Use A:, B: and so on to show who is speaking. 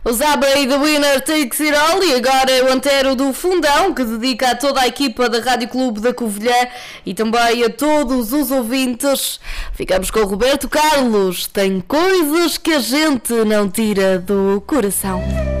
A: Os ABBA e The Winner Takes It All. E agora é o Antero do Fundão, que dedica a toda a equipa da Rádio Clube da Covilhã e também a todos os ouvintes. Ficamos com o Roberto Carlos. Tem coisas que a gente não tira do coração.